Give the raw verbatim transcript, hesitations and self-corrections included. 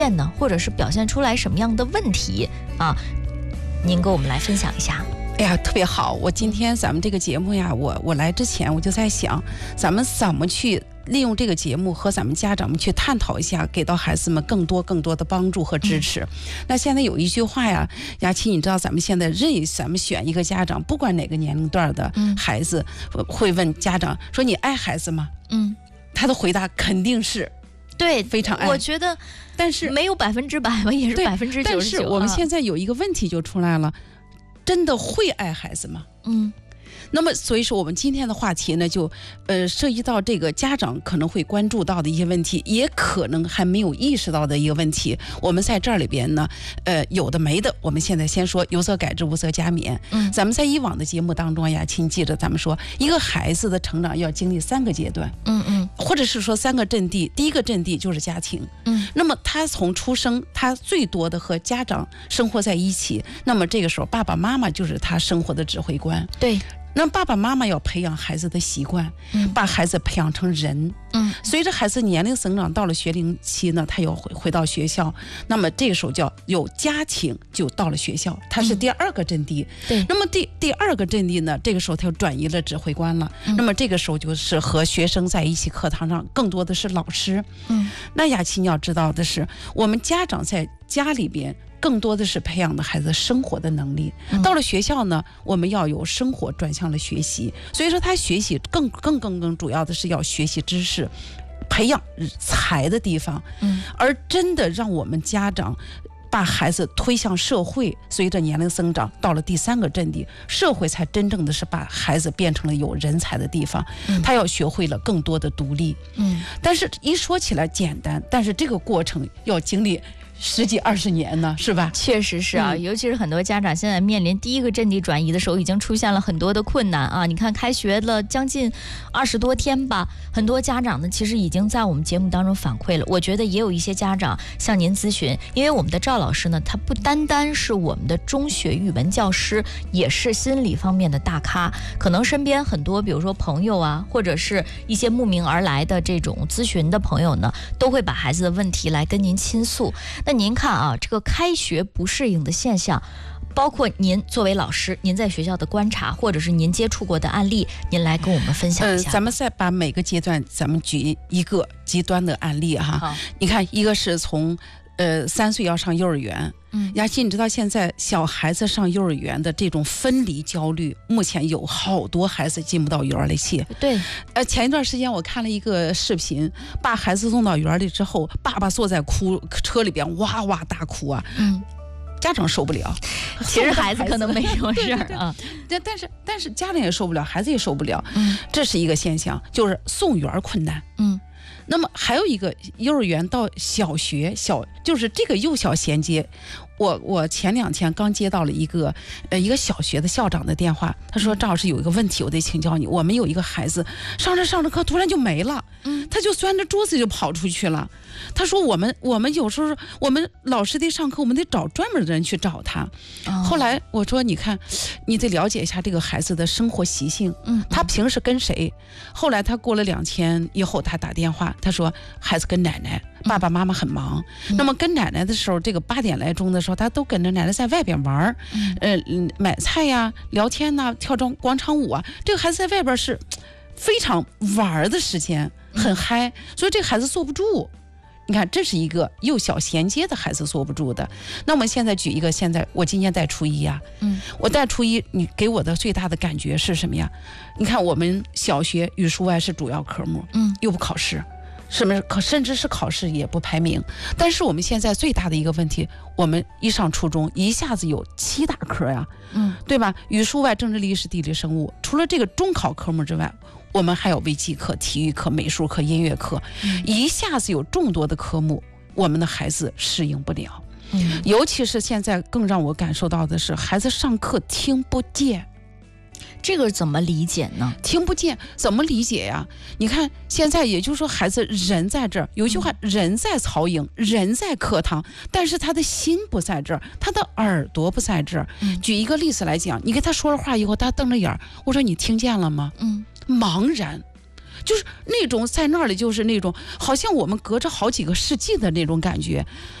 呢，或者是表现出来什么样的问题啊？您跟我们来分享一下。 哎呀，特别好！我今天咱们这个节目呀，我我来之前我就在想，咱们怎么去利用这个节目和咱们家长们去探讨一下，给到孩子们更多更多的帮助和支持。嗯、那现在有一句话呀，雅琪，你知道咱们现在任意咱们选一个家长，不管哪个年龄段的孩子，嗯、会问家长说：“你爱孩子吗？”嗯，他的回答肯定是。 对， 非常爱。 我觉得， 但是没有百分之百吧，也是百分之九十九。 但是我们现在有一个问题就出来了，真的会爱孩子吗？嗯。那么，所以说我们今天的话题呢，就呃涉及到这个家长可能会关注到的一些问题，也可能还没有意识到的一个问题。我们在这里边呢，呃，有的没的，我们现在先说有则改之，无则加勉。嗯，咱们在以往的节目当中呀，请记着，咱们说一个孩子的成长要经历三个阶段，嗯嗯，或者是说三个阵地。第一个阵地就是家庭，嗯，那么他从出生，他最多的和家长生活在一起，那么这个时候爸爸妈妈就是他生活的指挥官，对。那爸爸妈妈要培养孩子的习惯，嗯，把孩子培养成人。嗯，随着孩子年龄增长，到了学龄期呢，他又回回到学校。那么这个时候叫有家庭，就到了学校，它是第二个阵地。嗯、对。那么第第二个阵地呢，这个时候他又转移了指挥官了。嗯、那么这个时候就是和学生在一起，课堂上更多的是老师。嗯。那雅琪，你要知道的是，我们家长在家里边。更多的是培养的孩子生活的能力，到了学校呢，我们要有生活转向了学习，所以说他学习更更更更主要的是要学习知识，培养才的地方，嗯，而真的让我们家长把孩子推向社会，随着年龄增长，到了第三个阵地，社会才真正的是把孩子变成了有人才的地方，嗯、他要学会了更多的独立，嗯，但是一说起来简单，但是这个过程要经历十几二十年呢，是吧？ 确实是啊、嗯，尤其是很多家长现在面临第一个阵地转移的时候，已经出现了很多的困难啊！你看，开学了将近二十多天吧，很多家长呢，其实已经在我们节目当中反馈了。我觉得也有一些家长向您咨询，因为我们的赵老师呢，他不单单是我们的中学语文教师，也是心理方面的大咖。可能身边很多，比如说朋友啊，或者是一些慕名而来的这种咨询的朋友呢，都会把孩子的问题来跟您倾诉。那您看啊，这个开学不适应的现象，包括您作为老师，您在学校的观察，或者是您接触过的案例，您来跟我们分享一下。 呃、咱们再把每个阶段，咱们举一个极端的案例哈。你看，一个是从呃三岁要上幼儿园。嗯，雅琪，你知道现在小孩子上幼儿园的这种分离焦虑，目前有好多孩子进不到园里去。对，呃，前一段时间我看了一个视频，把孩子送到园里之后，爸爸坐在哭车里边哇哇大哭啊。嗯。家长受不了， 其实孩子可能没什么事儿啊， 但但是但是家长也受不了，孩子也受不了，嗯，这是一个现象，就是送园困难，嗯。那么还有一个幼儿园到小学小，就是这个幼小衔接。我我前两天刚接到了一个呃一个小学的校长的电话，他说：“赵老师有一个问题，我得请教你。我们有一个孩子上着上着课突然就没了，嗯，他就钻着桌子就跑出去了。他说我们我们有时候我们老师得上课，我们得找专门的人去找他。哦、后来我说你看，你得了解一下这个孩子的生活习性，嗯，他平时跟谁？后来他过了两天以后，他打电话，他说孩子跟奶奶。”爸爸妈妈很忙、嗯、那么跟奶奶的时候，这个八点来钟的时候他都跟着奶奶在外边玩、嗯、呃买菜呀、聊天呐、跳广广场舞啊，这个孩子在外边是非常玩的时间，很嗨、嗯、所以这个孩子坐不住。你看，这是一个幼小衔接的孩子坐不住的。那我们现在举一个，现在我今年带初一呀、啊，嗯，我带初一，你给我的最大的感觉是什么呀？你看我们小学语数外是主要科目，嗯，又不考试。什么可甚至是考试也不排名，但是我们现在最大的一个问题，我们一上初中一下子有七大科呀，嗯，对吧？语数外、政治、历史、地理、生物，除了这个中考科目之外，我们还有微机课、体育课、美术课、音乐课，嗯、一下子有众多的科目，我们的孩子适应不了。嗯，尤其是现在更让我感受到的是，孩子上课听不见。 这个怎么理解呢？ 听不见怎么理解呀？你看现在也就是说孩子人在这儿，有一句话、嗯、人在曹营，人在课堂，但是他的心不在这儿，他的耳朵不在这儿、嗯、举一个例子来讲，你跟他说了话以后，他瞪着眼，我说你听见了吗？嗯，茫然，就是那种在那里就是那种好像我们隔着好几个世纪的那种感觉。